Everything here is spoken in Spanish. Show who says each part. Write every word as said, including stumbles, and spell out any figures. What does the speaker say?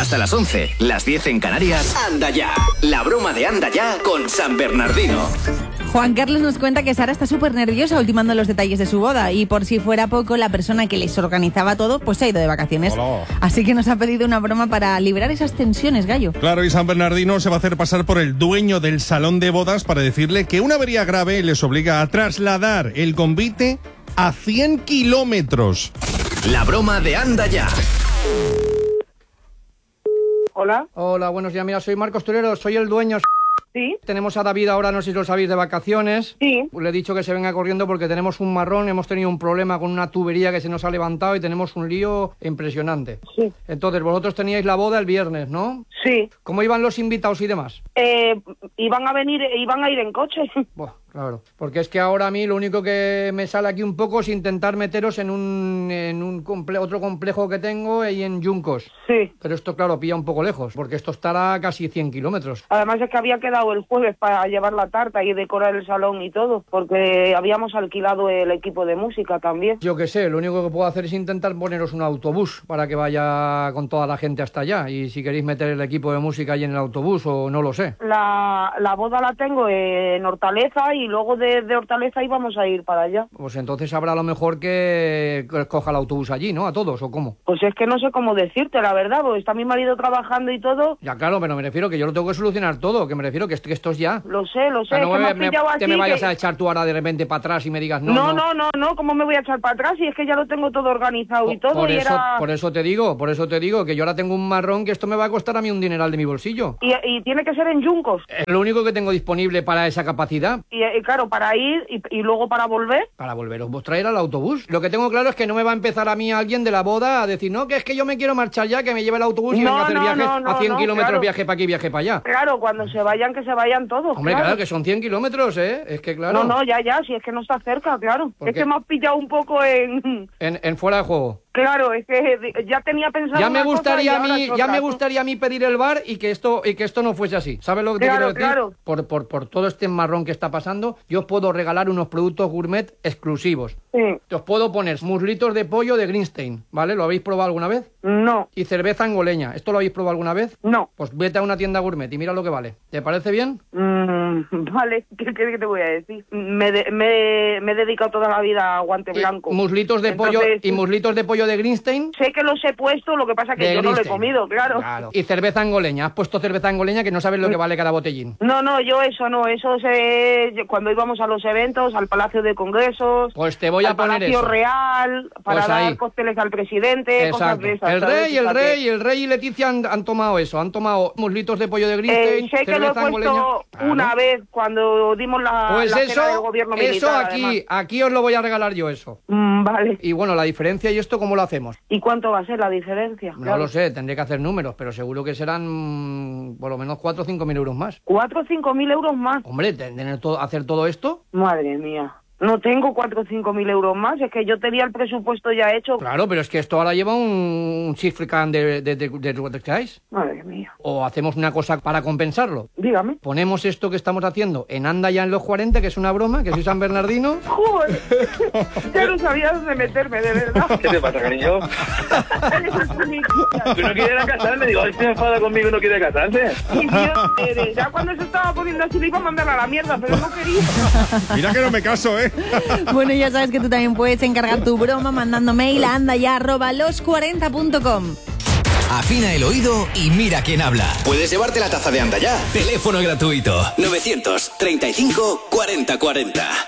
Speaker 1: Hasta las once, las diez en Canarias. Anda ya. La broma de Anda ya con San Bernardino.
Speaker 2: Juan Carlos nos cuenta que Sara está súper nerviosa ultimando los detalles de su boda y por si fuera poco, la persona que les organizaba todo pues se ha ido de vacaciones.
Speaker 3: Hola.
Speaker 2: Así que nos ha pedido una broma para liberar esas tensiones, gallo.
Speaker 3: Claro, y San Bernardino se va a hacer pasar por el dueño del salón de bodas para decirle que una avería grave les obliga a trasladar el convite a cien kilómetros.
Speaker 1: La broma de Anda ya.
Speaker 4: Hola.
Speaker 5: Hola, buenos días. Mira, soy Marcos Turero, soy el dueño.
Speaker 4: Sí.
Speaker 5: Tenemos a David ahora, no sé si lo sabéis, de vacaciones.
Speaker 4: Sí.
Speaker 5: Le he dicho que se venga corriendo porque tenemos un marrón, hemos tenido un problema con una tubería que se nos ha levantado y tenemos un lío impresionante.
Speaker 4: Sí.
Speaker 5: Entonces, vosotros teníais la boda el viernes, ¿no?
Speaker 4: Sí.
Speaker 5: ¿Cómo iban los invitados y demás?
Speaker 4: Eh, iban a venir, iban a ir en coche.
Speaker 5: Buah, claro. Porque es que ahora a mí lo único que me sale aquí un poco es intentar meteros en un, en un comple- otro complejo que tengo ahí en Yuncos.
Speaker 4: Sí.
Speaker 5: Pero esto, claro, pilla un poco lejos, porque esto estará a casi cien kilómetros.
Speaker 4: Además es que había quedado el jueves para llevar la tarta y decorar el salón y todo, porque habíamos alquilado el equipo de música también.
Speaker 5: Yo qué sé, lo único que puedo hacer es intentar poneros un autobús para que vaya con toda la gente hasta allá. Y si queréis meter el equipo de música ahí en el autobús, o no lo sé.
Speaker 4: La, la boda la tengo en Hortaleza y luego de, de Hortaleza íbamos a ir para allá.
Speaker 5: Pues entonces habrá a lo mejor que coja el autobús allí, ¿no? A todos, ¿o cómo?
Speaker 4: Pues es que no sé cómo decirte, la verdad, porque está mi marido trabajando y todo.
Speaker 5: Ya, claro, pero me refiero que yo lo tengo que solucionar todo, que me refiero que esto, que esto es ya.
Speaker 4: Lo sé, lo sé,
Speaker 5: Ah,
Speaker 4: es
Speaker 5: no
Speaker 4: que
Speaker 5: me,
Speaker 4: me has
Speaker 5: me-
Speaker 4: pillado
Speaker 5: te
Speaker 4: así
Speaker 5: me vayas
Speaker 4: que-
Speaker 5: a echar tú ahora de repente para atrás y me digas no,
Speaker 4: No,
Speaker 5: no.
Speaker 4: no, no, no, ¿cómo me voy a echar para atrás? Si es que ya lo tengo todo organizado y todo
Speaker 5: Por
Speaker 4: y
Speaker 5: eso,
Speaker 4: era...
Speaker 5: por eso te digo, por eso te digo que yo ahora tengo un marrón que esto me va a costar a mí un dineral de mi bolsillo.
Speaker 4: Y, y tiene que ser en Yuncos.
Speaker 5: Es lo único que tengo disponible para esa capacidad.
Speaker 4: Y, y claro, para ir y, y luego para volver.
Speaker 5: Para volveros vos traer al autobús. Lo que tengo claro es que no me va a empezar a mí alguien de la boda a decir, no, que es que yo me quiero marchar ya, que me lleve el autobús y
Speaker 4: No,
Speaker 5: venga a hacer
Speaker 4: no,
Speaker 5: viajes
Speaker 4: no, no,
Speaker 5: a cien
Speaker 4: no,
Speaker 5: kilómetros,
Speaker 4: claro.
Speaker 5: viaje para aquí, viaje para allá.
Speaker 4: Claro, cuando se vayan, que se vayan todos.
Speaker 5: Hombre,
Speaker 4: claro.
Speaker 5: claro, que son cien kilómetros, ¿eh? Es que claro.
Speaker 4: No, no, ya, ya, si es que no está cerca, claro.
Speaker 5: ¿Por
Speaker 4: Es
Speaker 5: qué?
Speaker 4: que me has pillado un poco en...
Speaker 5: En, en fuera de juego.
Speaker 4: Claro, es que ya tenía pensado
Speaker 5: Ya me
Speaker 4: una cosa y
Speaker 5: gustaría a
Speaker 4: ahora
Speaker 5: mí,
Speaker 4: es
Speaker 5: ya
Speaker 4: otra.
Speaker 5: me gustaría a mí pedir el bar y que esto y que esto no fuese así. ¿Sabes lo que te
Speaker 4: Claro,
Speaker 5: quiero decir?
Speaker 4: claro.
Speaker 5: Por, por, por todo este marrón que está pasando, yo os puedo regalar unos productos gourmet exclusivos.
Speaker 4: Sí.
Speaker 5: Te os puedo poner muslitos de pollo de Greenstein, ¿vale? ¿Lo habéis probado alguna vez?
Speaker 4: No,
Speaker 5: Y cerveza angoleña. ¿Esto lo habéis probado alguna vez?
Speaker 4: no.
Speaker 5: Pues vete a una tienda gourmet y mira lo que vale. ¿Te parece bien?
Speaker 4: Mm, vale, ¿qué, qué, qué te voy a decir? Me, de- me, me he dedicado toda la vida a guante blanco.
Speaker 5: Y muslitos de pollo
Speaker 4: Entonces,
Speaker 5: y muslitos de pollo de Greenstein.
Speaker 4: sé que los he puesto, lo que pasa que
Speaker 5: de
Speaker 4: yo no lo he
Speaker 5: Greenstein.
Speaker 4: comido, claro.
Speaker 5: Y cerveza angoleña. Has puesto cerveza angoleña que no sabes lo que vale cada botellín.
Speaker 4: No, no, yo eso no, eso se... yo cuando íbamos a los eventos, al Palacio de Congresos,
Speaker 5: Pues te voy a
Speaker 4: al
Speaker 5: poner
Speaker 4: Palacio
Speaker 5: eso.
Speaker 4: Real, para
Speaker 5: Pues
Speaker 4: dar
Speaker 5: ahí.
Speaker 4: cócteles al presidente, cosas
Speaker 5: Exacto.
Speaker 4: de esas.
Speaker 5: El
Speaker 4: ¿sabes?
Speaker 5: rey, el
Speaker 4: Fíjate.
Speaker 5: rey, el rey y Leticia han, han tomado eso. Han tomado muslitos de pollo de
Speaker 4: Eh,
Speaker 5: Greenstein,
Speaker 4: sé que lo he
Speaker 5: cerveza angoleña.
Speaker 4: puesto
Speaker 5: Claro.
Speaker 4: una vez cuando dimos la,
Speaker 5: Pues
Speaker 4: la
Speaker 5: eso,
Speaker 4: cena del gobierno militar.
Speaker 5: eso aquí,
Speaker 4: además.
Speaker 5: aquí os lo voy a regalar yo eso.
Speaker 4: Mm, vale.
Speaker 5: Y bueno, la diferencia y esto, ¿cómo lo hacemos?
Speaker 4: ¿Y cuánto va a ser la diferencia?
Speaker 5: No
Speaker 4: Claro.
Speaker 5: lo sé, tendré que hacer números, pero seguro que serán mm, por lo menos cuatro o cinco mil euros más.
Speaker 4: ¿Cuatro o cinco mil euros más?
Speaker 5: Hombre, tener todo, hacer todo esto,
Speaker 4: Madre mía. No tengo cuatro o cinco mil euros más, es que yo tenía el presupuesto ya hecho.
Speaker 5: claro, pero es que esto ahora lleva un, un chifrican de, de, de, de, de guys.
Speaker 4: Madre mía.
Speaker 5: O hacemos una cosa para compensarlo.
Speaker 4: Dígame.
Speaker 5: Ponemos esto que estamos haciendo en Anda ya en los cuarenta, que es una broma, que soy San Bernardino.
Speaker 4: Joder. Ya no sabía dónde meterme, de verdad.
Speaker 6: ¿Qué te pasa, cariño? Tú no quieres casarme, digo, este se enfada conmigo y no quiere casarse.
Speaker 4: Y Dios, eh, ya cuando se estaba poniendo así le iba a mandar a la mierda, pero no quería.
Speaker 3: Mira que no me caso, ¿eh?
Speaker 2: Bueno, ya sabes que tú también puedes encargar tu broma mandando mail a andaya arroba los cuarenta punto com.
Speaker 1: Afina el oído y mira quién habla. Puedes llevarte la taza de Anda ya. Teléfono gratuito. novecientos treinta y cinco cuarenta cuarenta.